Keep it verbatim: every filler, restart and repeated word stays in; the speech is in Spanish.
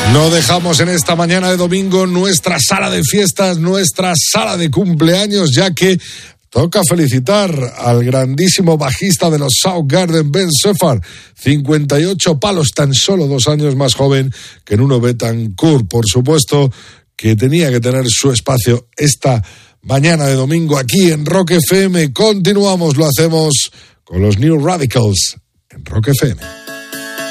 No dejamos en esta mañana de domingo nuestra sala de fiestas, nuestra sala de cumpleaños, ya que toca felicitar al grandísimo bajista de los Soundgarden, Ben Shepherd, cincuenta y ocho palos, tan solo dos años más joven que Nuno Bettencourt. Por supuesto que tenía que tener su espacio esta mañana de domingo aquí en Rock F M. Continuamos, lo hacemos con los New Radicals en Rock F M.